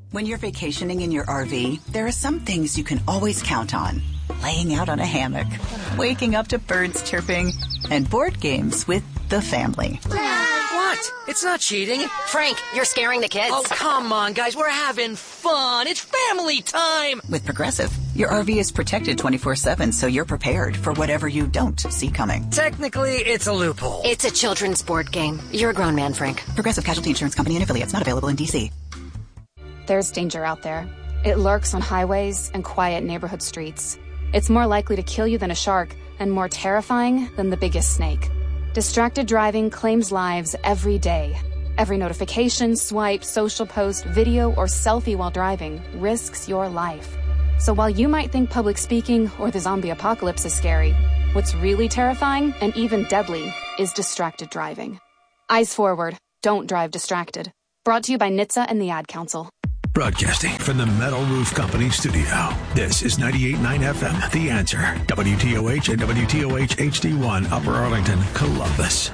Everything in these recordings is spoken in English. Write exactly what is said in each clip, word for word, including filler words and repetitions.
When you're vacationing in your R V, there are some things you can always count on. Laying out on a hammock, waking up to birds chirping, and board games with the family. What? It's not cheating. Frank, you're scaring the kids. Oh, come on, guys. We're having fun. It's family time. With Progressive, your R V is protected twenty-four seven, so you're prepared for whatever you don't see coming. Technically, it's a loophole. It's a children's board game. You're a grown man, Frank. Progressive Casualty Insurance Company and affiliates, not available in D C. There's danger out there. It lurks on highways and quiet neighborhood streets. It's more likely to kill you than a shark and more terrifying than the biggest snake. Distracted driving claims lives every day. Every notification, swipe, social post, video, or selfie while driving risks your life. So while you might think public speaking or the zombie apocalypse is scary, what's really terrifying and even deadly is distracted driving. Eyes forward. Don't drive distracted. Brought to you by N H T S A and the Ad Council. Broadcasting from the Metal Roof Company studio. This is ninety-eight point nine F M, The Answer. W T O H and W T O H H D one, Upper Arlington, Columbus.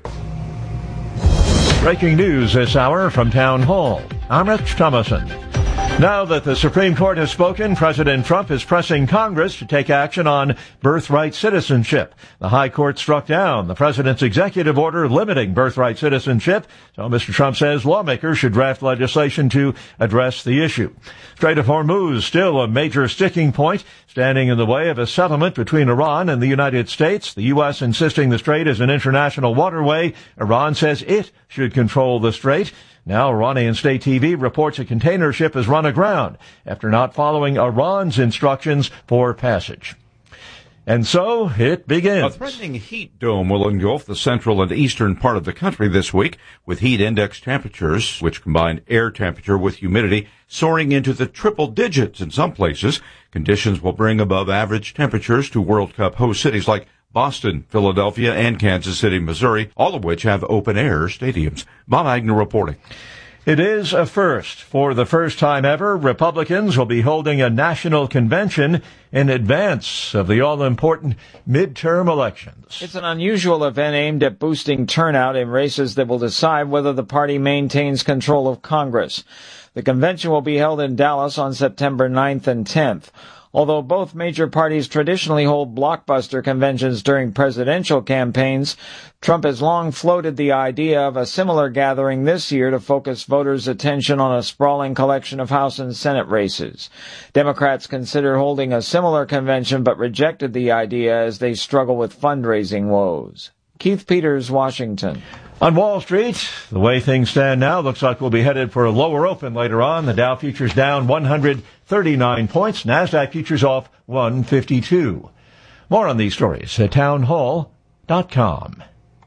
Breaking news this hour from Town Hall. I'm Rich Thomason. Now that the Supreme Court has spoken, President Trump is pressing Congress to take action on birthright citizenship. The High Court struck down the president's executive order limiting birthright citizenship, so Mister Trump says lawmakers should draft legislation to address the issue. Strait of Hormuz still a major sticking point, standing in the way of a settlement between Iran and the United States. The U S insisting the strait is an international waterway. Iran says it should control the strait. Now, Iranian state T V reports a container ship has run aground after not following Iran's instructions for passage. And so it begins. A threatening heat dome will engulf the central and eastern part of the country this week, with heat index temperatures, which combine air temperature with humidity, soaring into the triple digits in some places. Conditions will bring above average temperatures to World Cup host cities like Boston, Philadelphia, and Kansas City, Missouri, all of which have open-air stadiums. Bob Agnew reporting. It is a first. For the first time ever, Republicans will be holding a national convention in advance of the all-important midterm elections. It's an unusual event aimed at boosting turnout in races that will decide whether the party maintains control of Congress. The convention will be held in Dallas on September ninth and tenth. Although both major parties traditionally hold blockbuster conventions during presidential campaigns, Trump has long floated the idea of a similar gathering this year to focus voters' attention on a sprawling collection of House and Senate races. Democrats considered holding a similar convention but rejected the idea as they struggle with fundraising woes. Keith Peters, Washington. On Wall Street, the way things stand now, looks like we'll be headed for a lower open later on. The Dow futures down one hundred thirty-nine points. NASDAQ futures off one fifty-two. More on these stories at town hall dot com.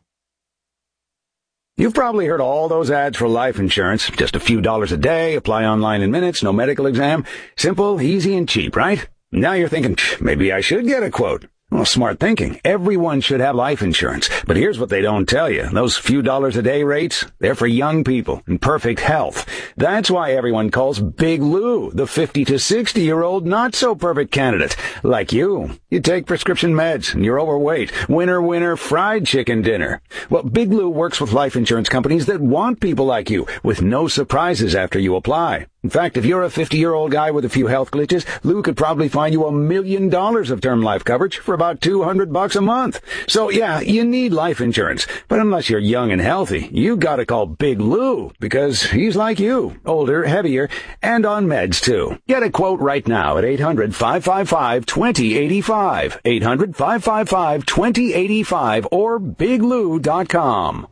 You've probably heard all those ads for life insurance. Just a few dollars a day, apply online in minutes, no medical exam. Simple, easy, and cheap, right? Now you're thinking, maybe I should get a quote. Well, smart thinking. Everyone should have life insurance. But here's what they don't tell you. Those few dollars a day rates, they're for young people in perfect health. That's why everyone calls Big Lou the fifty to sixty year old not so perfect candidate. Like you. You take prescription meds and you're overweight. Winner, winner, fried chicken dinner. Well, Big Lou works with life insurance companies that want people like you with no surprises after you apply. In fact, if you're a fifty-year-old guy with a few health glitches, Lou could probably find you a million dollars of term life coverage for about two hundred bucks a month. So yeah, you need life insurance. But unless you're young and healthy, you gotta call Big Lou, because he's like you, older, heavier, and on meds too. Get a quote right now at eight hundred, five five five, two zero eight five, eight hundred, five five five, two zero eight five, or big lou dot com.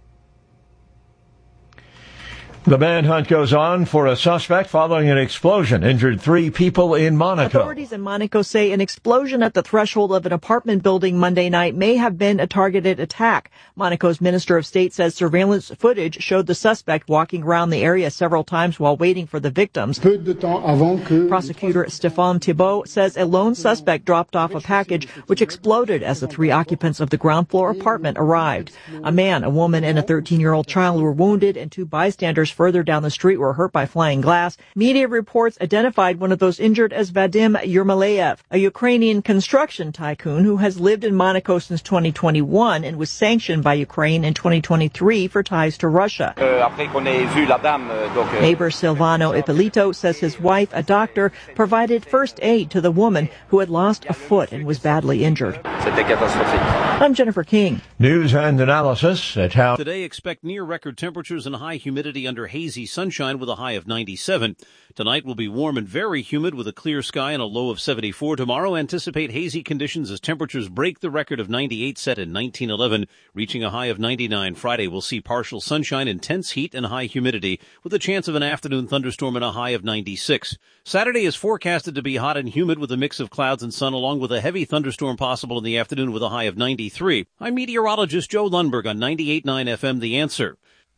The manhunt goes on for a suspect following an explosion. Injured three people in Monaco. Authorities in Monaco say an explosion at the threshold of an apartment building Monday night may have been a targeted attack. Monaco's Minister of State says surveillance footage showed the suspect walking around the area several times while waiting for the victims. Prosecutor Stéphane Thibault says a lone suspect dropped off a package which exploded as the three occupants of the ground floor apartment arrived. A man, a woman, and a thirteen-year-old child were wounded, and two bystanders further down the street were hurt by flying glass. Media reports identified one of those injured as Vadim Yermolayev, a Ukrainian construction tycoon who has lived in Monaco since twenty twenty-one and was sanctioned by Ukraine in twenty twenty-three for ties to Russia. Neighbor Silvano Ippolito says his wife, a doctor, provided first aid to the woman who had lost a foot and was badly injured. I'm Jennifer King. News and analysis at how. Today, expect near-record temperatures and high humidity under hazy sunshine with a high of ninety-seven. Tonight will be warm and very humid with a clear sky and a low of seventy-four. Tomorrow, anticipate hazy conditions as temperatures break the record of ninety-eight set in nineteen eleven, reaching a high of ninety-nine. Friday, we'll see partial sunshine, intense heat, and high humidity with a chance of an afternoon thunderstorm and a high of ninety-six. Saturday is forecasted to be hot and humid with a mix of clouds and sun, along with a heavy thunderstorm possible in the afternoon with a high of ninety-three. I'm meteorologist Joe Lundberg on ninety-eight point nine F M, The Answer.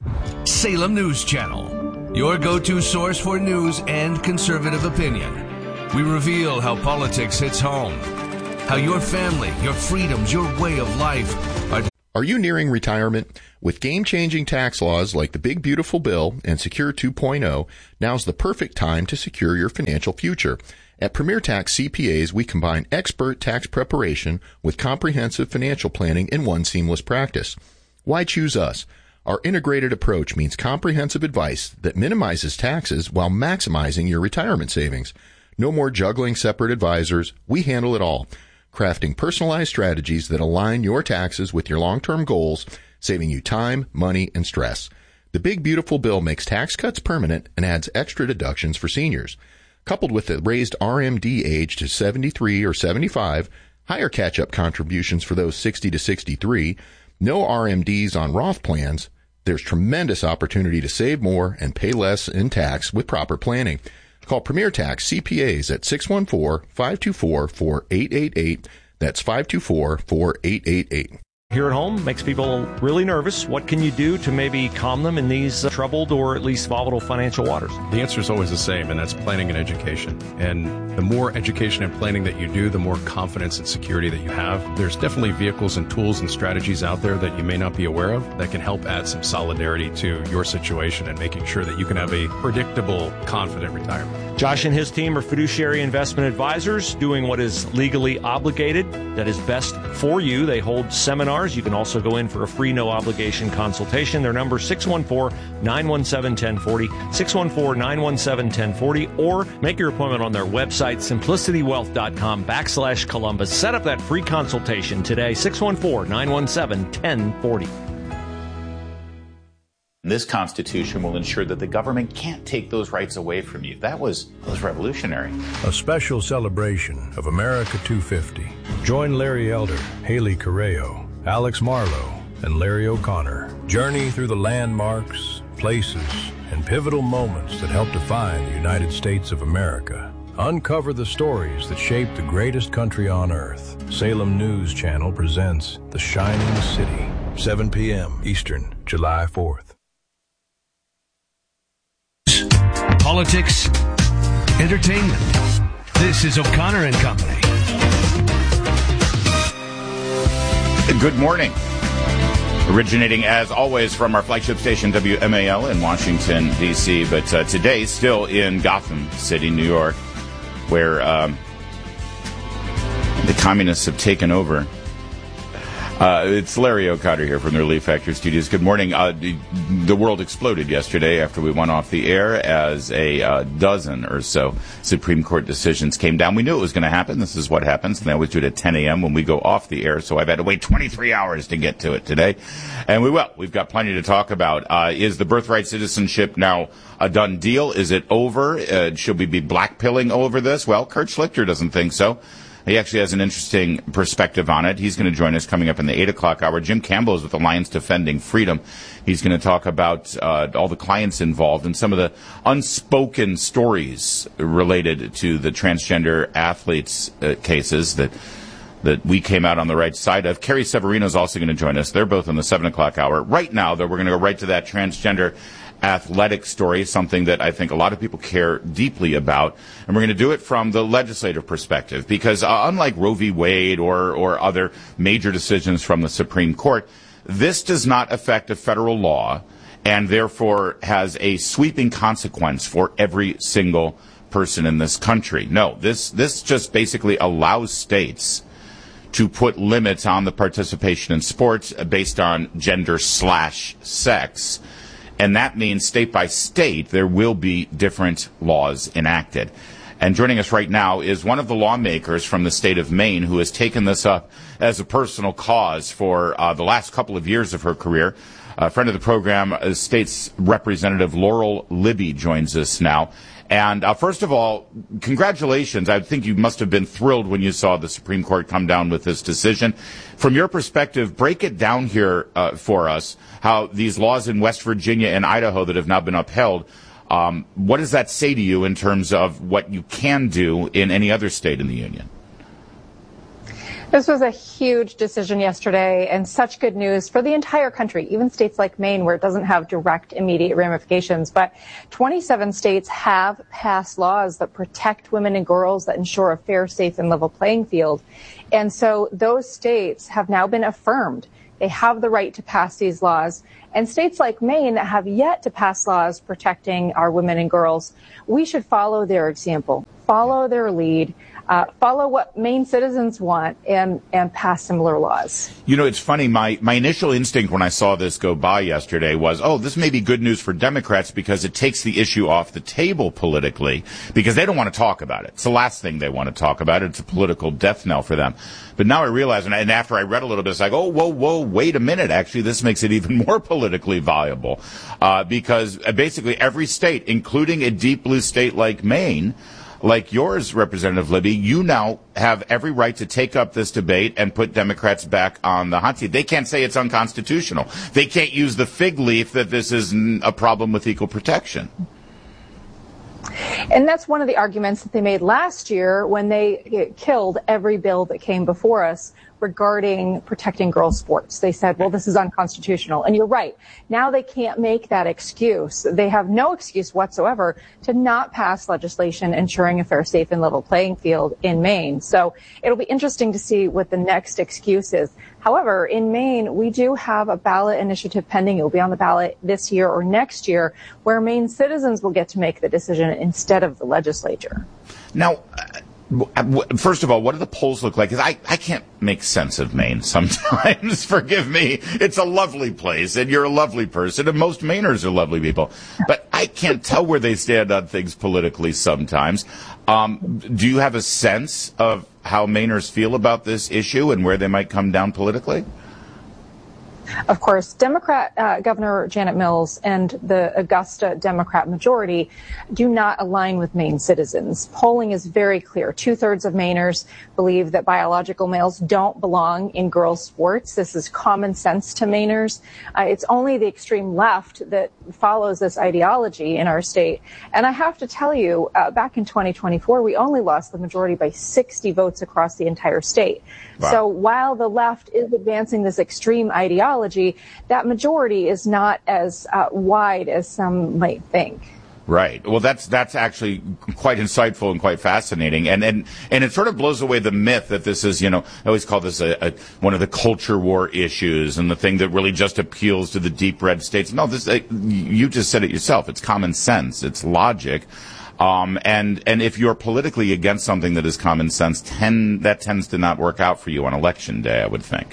Salem News Channel, your go-to source for news and conservative opinion. We reveal how politics hits home, how your family, your freedoms, your way of life are... Are you nearing retirement? With game-changing tax laws like the Big Beautiful Bill and Secure two point oh, now's the perfect time to secure your financial future. At Premier Tax C P As, we combine expert tax preparation with comprehensive financial planning in one seamless practice. Why choose us? Our integrated approach means comprehensive advice that minimizes taxes while maximizing your retirement savings. No more juggling separate advisors. We handle it all, crafting personalized strategies that align your taxes with your long-term goals, saving you time, money, and stress. The Big Beautiful Bill makes tax cuts permanent and adds extra deductions for seniors. Coupled with the raised R M D age to seventy-three or seventy-five, higher catch-up contributions for those sixty to sixty-three, no R M Ds on Roth plans, there's tremendous opportunity to save more and pay less in tax with proper planning. Call Premier Tax C P As at six one four, five two four, four eight eight eight. That's five two four, four eight eight eight. Here at home makes people really nervous. What can you do to maybe calm them in these uh, troubled or at least volatile financial waters? The answer is always the same, and that's planning and education. And the more education and planning that you do, the more confidence and security that you have. There's definitely vehicles and tools and strategies out there that you may not be aware of that can help add some solidarity to your situation and making sure that you can have a predictable, confident retirement. Josh and his team are fiduciary investment advisors doing what is legally obligated, that is best for you. They hold seminars. You can also go in for a free, no-obligation consultation. Their number is six one four, nine one seven, one zero four zero, six one four, nine one seven, one zero four zero, or make your appointment on their website, simplicitywealth.com backslash Columbus. Set up that free consultation today, six one four, nine one seven, one zero four zero. This Constitution will ensure that the government can't take those rights away from you. That was, that was revolutionary. A special celebration of America two fifty. Join Larry Elder, Haley Correo, Alex Marlowe, and Larry O'Connor. Journey through the landmarks, places, and pivotal moments that help define the United States of America. Uncover the stories that shaped the greatest country on earth. Salem News Channel presents The Shining City, seven p.m. Eastern, July fourth. Politics, entertainment. This is O'Connor and Company. Good morning. Originating, as always, from our flagship station, W M A L in Washington, D C, but uh, today still in Gotham City, New York, where um, the communists have taken over. Uh, it's Larry O'Connor here from the Relief Factor Studios. Good morning. Uh, the world exploded yesterday after we went off the air as a uh, dozen or so Supreme Court decisions came down. We knew it was going to happen. This is what happens. And they always do it at ten a.m. when we go off the air. So I've had to wait twenty-three hours to get to it today. And we will. We've got plenty to talk about. Uh, is the birthright citizenship now a done deal? Is it over? Uh, should we be blackpilling over this? Well, Kurt Schlichter doesn't think so. He actually has an interesting perspective on it. He's going to join us coming up in the eight o'clock hour. Jim Campbell is with Alliance Defending Freedom. He's going to talk about uh, all the clients involved and some of the unspoken stories related to the transgender athletes uh, cases that that we came out on the right side of. Carrie Severino is also going to join us. They're both in the seven o'clock hour. Right now, though, we're going to go right to that transgender athletic story, something that I think a lot of people care deeply about. And we're going to do it from the legislative perspective because uh, unlike Roe v. Wade or, or other major decisions from the Supreme Court, this does not affect a federal law and therefore has a sweeping consequence for every single person in this country. No, this this just basically allows states to put limits on the participation in sports based on gender slash sex. And that means state by state there will be different laws enacted. And joining us right now is one of the lawmakers from the state of Maine who has taken this up as a personal cause for uh, the last couple of years of her career. A friend of the program, uh, State's Representative Laurel Libby, joins us now. And uh, first of all, congratulations. I think you must have been thrilled when you saw the Supreme Court come down with this decision. From your perspective, break it down here uh, for us, how these laws in West Virginia and Idaho that have now been upheld, um, what does that say to you in terms of what you can do in any other state in the union? This was a huge decision yesterday and such good news for the entire country, even states like Maine where it doesn't have direct immediate ramifications. But twenty-seven states have passed laws that protect women and girls, that ensure a fair, safe, and level playing field. And so those states have now been affirmed. They have the right to pass these laws. And states like Maine that have yet to pass laws protecting our women and girls, we should follow their example, follow their lead. Uh, follow what Maine citizens want and, and pass similar laws. You know, it's funny. My, my initial instinct when I saw this go by yesterday was, oh, this may be good news for Democrats because it takes the issue off the table politically because they don't want to talk about it. It's the last thing they want to talk about. It's a political death knell for them. But now I realize, and, and after I read a little bit, it's like, oh, whoa, whoa, wait a minute. Actually, this makes it even more politically viable uh, because basically every state, including a deep blue state like Maine, like yours, Representative Libby, you now have every right to take up this debate and put Democrats back on the hot seat. They can't say it's unconstitutional. They can't use the fig leaf that this is a problem with equal protection. And that's one of the arguments that they made last year when they killed every bill that came before us regarding protecting girls' sports. They said, well, this is unconstitutional. And you're right. Now they can't make that excuse. They have no excuse whatsoever to not pass legislation ensuring a fair, safe, and level playing field in Maine. So it'll be interesting to see what the next excuse is. However, in Maine, we do have a ballot initiative pending. It will be on the ballot this year or next year, where Maine citizens will get to make the decision instead of the legislature. Now, first of all, what do the polls look like? 'Cause I, I can't make sense of Maine sometimes. Forgive me. It's a lovely place, and you're a lovely person, and most Mainers are lovely people. But I can't tell where they stand on things politically sometimes. Um, do you have a sense of how Mainers feel about this issue and where they might come down politically? Of course, Democrat uh, Governor Janet Mills and the Augusta Democrat majority do not align with Maine citizens. Polling is very clear. Two-thirds of Mainers believe that biological males don't belong in girls' sports. This is common sense to Mainers. Uh, it's only the extreme left that follows this ideology in our state. And I have to tell you, uh, back in twenty twenty-four, we only lost the majority by sixty votes across the entire state. Wow. So while the left is advancing this extreme ideology, that majority is not as uh, wide as some might think. Right. Well, that's that's actually quite insightful and quite fascinating, and and and it sort of blows away the myth that this is, you know, I always call this a, a one of the culture war issues and the thing that really just appeals to the deep red states. No, this uh, you just said it yourself. It's common sense. It's logic. Um, and, and if you're politically against something that is common sense, ten, that tends to not work out for you on election day, I would think.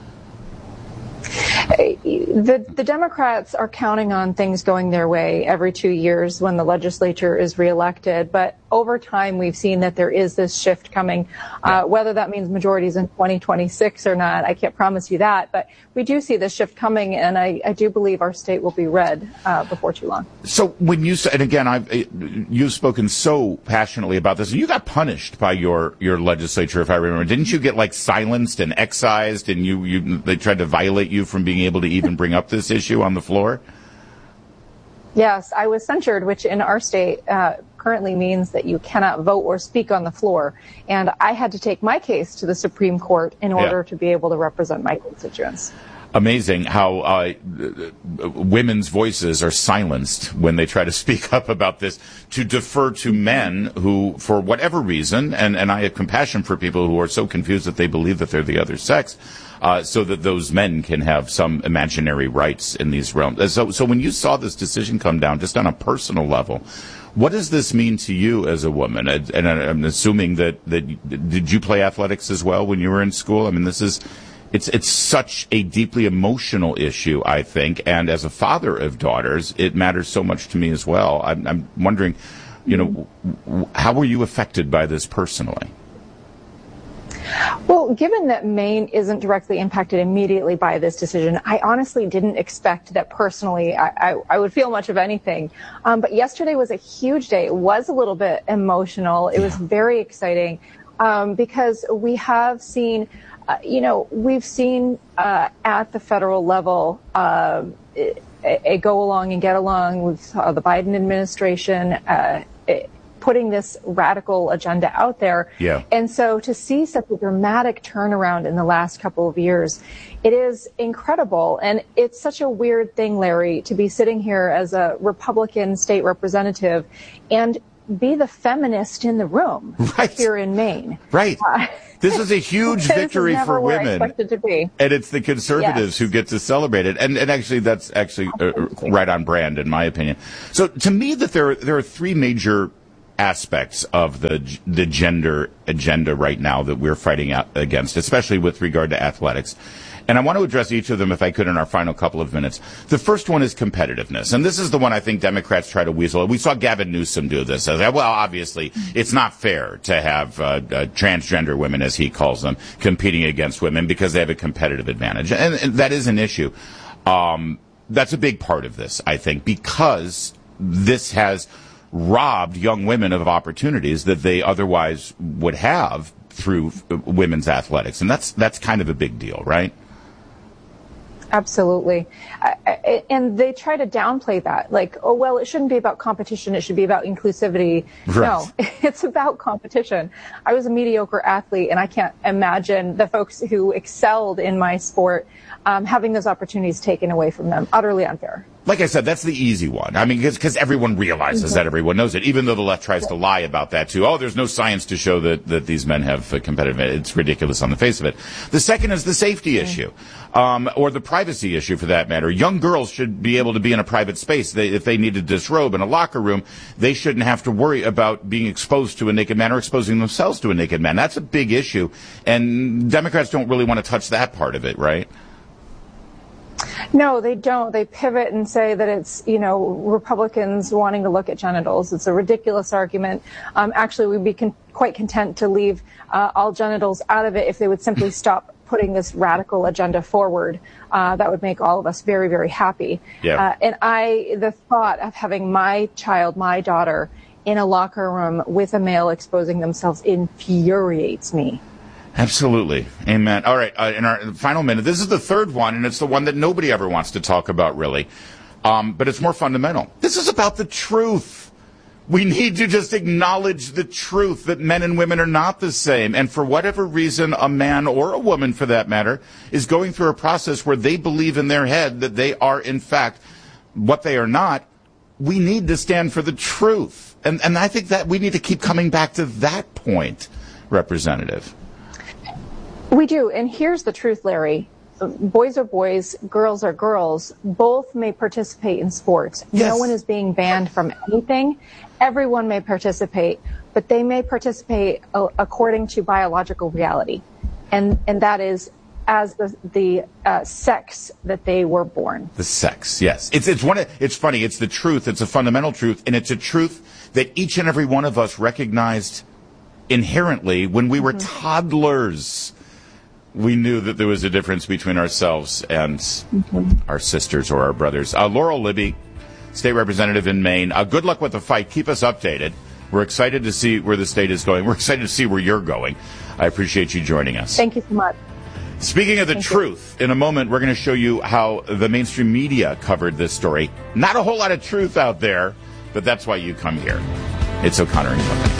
The, the Democrats are counting on things going their way every two years when the legislature is reelected. But over time, we've seen that there is this shift coming. Uh, whether that means majorities in twenty twenty-six or not, I can't promise you that. But we do see this shift coming, and I, I do believe our state will be red uh, before too long. So when you said, and again, I've, you've spoken so passionately about this, and you got punished by your, your legislature, if I remember. Didn't you get like silenced and excised, and you, you they tried to violate you from being able to even bring up this issue on the floor? Yes, I was censured, which in our state uh, currently means that you cannot vote or speak on the floor. And I had to take my case to the Supreme Court in order yeah. to be able to represent my constituents. amazing how uh, women's voices are silenced when they try to speak up about this, to defer to men who, for whatever reason, and, and I have compassion for people who are so confused that they believe that they're the other sex, uh, so that those men can have some imaginary rights in these realms. So, so when you saw this decision come down, just on a personal level, what does this mean to you as a woman? And, and I'm assuming that, that, did you play athletics as well when you were in school? I mean, this is... It's it's such a deeply emotional issue, I think, and as a father of daughters, it matters so much to me as well. I'm, I'm wondering, you know, how were you affected by this personally? Well, given that Maine isn't directly impacted immediately by this decision, I honestly didn't expect that personally I, I, I would feel much of anything. Um, but yesterday was a huge day. It was a little bit emotional. It yeah. was very exciting um, because we have seen... Uh, you know, we've seen uh, at the federal level uh, a, a go along and get along with uh, the Biden administration uh, putting this radical agenda out there. Yeah. And so to see such a dramatic turnaround in the last couple of years, it is incredible. And it's such a weird thing, Larry, to be sitting here as a Republican state representative and be the feminist in the room right. here in Maine. Right. Uh, This is a huge victory for women, it to be. And it's the conservatives yes. who get to celebrate it. And, and actually, that's actually uh, right on brand, in my opinion. So, to me, that there there are three major aspects of the the gender agenda right now that we're fighting out against, especially with regard to athletics. And I want to address each of them, if I could, in our final couple of minutes. The first one is competitiveness. And this is the one I think Democrats try to weasel. We saw Gavin Newsom do this. Well, obviously, it's not fair to have uh, uh, transgender women, as he calls them, competing against women because they have a competitive advantage. And, and that is an issue. Um, that's a big part of this, I think, because this has robbed young women of opportunities that they otherwise would have through women's athletics. And that's that's kind of a big deal, right? Absolutely. I, and they try to downplay that. Like, oh, well, it shouldn't be about competition. It should be about inclusivity. Right. No, it's about competition. I was a mediocre athlete, and I can't imagine the folks who excelled in my sport um, having those opportunities taken away from them. Utterly unfair. Like I said, that's the easy one. I mean, because everyone realizes mm-hmm. that, everyone knows it, even though the left tries to lie about that, too. Oh, there's no science to show that, that these men have a competitive. It's ridiculous on the face of it. The second is the safety mm-hmm. issue, um, or the privacy issue, for that matter. Young girls should be able to be in a private space. They, if they need to disrobe in a locker room, they shouldn't have to worry about being exposed to a naked man or exposing themselves to a naked man. That's a big issue, and Democrats don't really want to touch that part of it, right? No, they don't. They pivot and say that it's, you know, Republicans wanting to look at genitals. It's a ridiculous argument. Um, actually, we'd be con- quite content to leave uh, all genitals out of it if they would simply stop putting this radical agenda forward. Uh, that would make all of us very, very happy. Yeah. Uh, and I, the thought of having my child, my daughter, in a locker room with a male exposing themselves infuriates me. Absolutely. Amen. All right. Uh, in our final minute, this is the third one, and it's the one that nobody ever wants to talk about, really. Um, but it's more fundamental. This is about the truth. We need to just acknowledge the truth that men and women are not the same. And for whatever reason, a man or a woman, for that matter, is going through a process where they believe in their head that they are, in fact, what they are not. We need to stand for the truth. And, and I think that we need to keep coming back to that point, Representative. We do. And here's the truth, Larry. Boys are boys, girls are girls. Both may participate in sports. Yes. No one is being banned from anything. Everyone may participate, but they may participate uh, according to biological reality. And and that is as the the uh, sex that they were born. The sex, yes. It's it's one. Of, it's funny. It's the truth. It's a fundamental truth, and it's a truth that each and every one of us recognized inherently when we were mm-hmm. toddlers. We knew that there was a difference between ourselves and mm-hmm. our sisters or our brothers. Uh, Laurel Libby, state representative in Maine. Uh, good luck with the fight. Keep us updated. We're excited to see where the state is going. We're excited to see where you're going. I appreciate you joining us. Thank you so much. Speaking of the Thank truth, you. in a moment, we're going to show you how the mainstream media covered this story. Not a whole lot of truth out there, but that's why you come here. It's O'Connor and Company.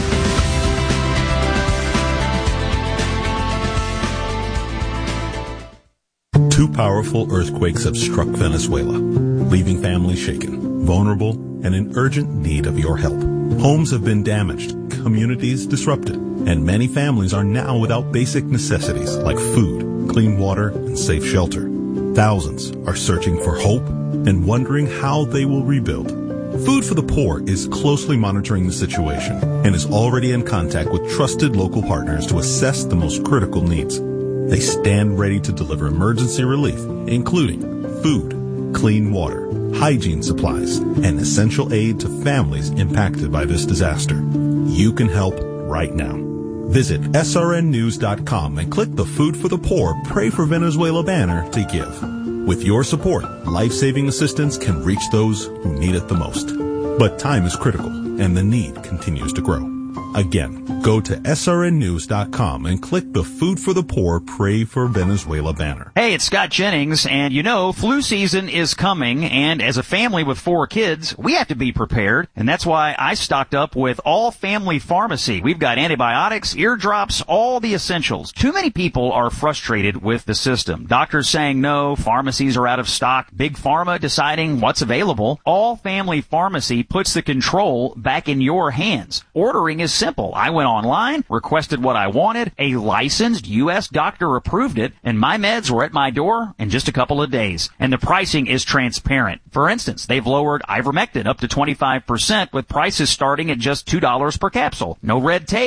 Two powerful earthquakes have struck Venezuela, leaving families shaken, vulnerable, and in urgent need of your help. Homes have been damaged, communities disrupted, and many families are now without basic necessities like food, clean water, and safe shelter. Thousands are searching for hope and wondering how they will rebuild. Food for the Poor is closely monitoring the situation and is already in contact with trusted local partners to assess the most critical needs. They stand ready to deliver emergency relief, including food, clean water, hygiene supplies, and essential aid to families impacted by this disaster. You can help right now. Visit S R N news dot com and click the Food for the Poor Pray for Venezuela banner to give. With your support, life-saving assistance can reach those who need it the most. But time is critical, and the need continues to grow. Again, go to S R N news dot com and click the Food for the Poor Pray for Venezuela banner. Hey, it's Scott Jennings, and you know, flu season is coming, and as a family with four kids, we have to be prepared, and that's why I stocked up with All Family Pharmacy. We've got antibiotics, ear drops, all the essentials. Too many people are frustrated with the system. Doctors saying no, pharmacies are out of stock, Big Pharma deciding what's available. All Family Pharmacy puts the control back in your hands. Ordering is simple. I went online, requested what I wanted, a licensed U S doctor approved it, and my meds were at my door in just a couple of days. And the pricing is transparent. For instance, they've lowered ivermectin up to twenty-five percent with prices starting at just two dollars per capsule. No red tape.